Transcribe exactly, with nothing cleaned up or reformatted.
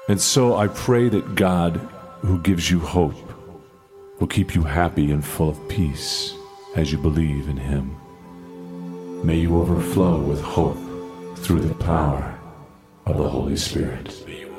And so I pray that God, who gives you hope, will keep you happy and full of peace as you believe in Him. May you overflow with hope through the power of the Holy Spirit.